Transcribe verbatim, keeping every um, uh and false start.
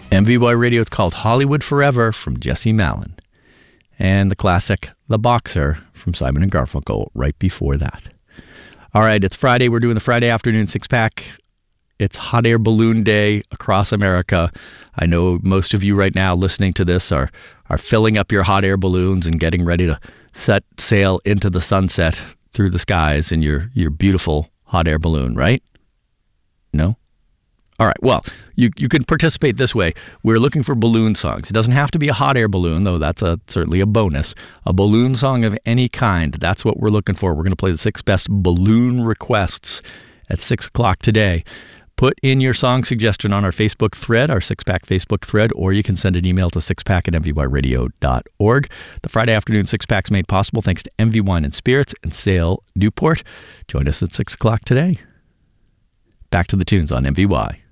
M V Y Radio, it's called Hollywood Forever from Jesse Malin. And the classic The Boxer from Simon and Garfunkel right before that. All right, it's Friday. We're doing the Friday afternoon six-pack. It's Hot Air Balloon Day across America. I know most of you right now listening to this are, are filling up your hot air balloons and getting ready to set sail into the sunset through the skies in your, your beautiful hot air balloon, right? No? All right, well, you, you can participate this way. We're looking for balloon songs. It doesn't have to be a hot air balloon, though that's a, certainly a bonus. A balloon song of any kind, that's what we're looking for. We're going to play the six best balloon requests at six o'clock today. Put in your song suggestion on our Facebook thread, our six-pack Facebook thread, or you can send an email to sixpack at m v y radio dot org. The Friday afternoon six-pack's made possible thanks to M V Wine and Spirits and Sale Newport. Join us at six o'clock today. Back to the tunes on M V Y.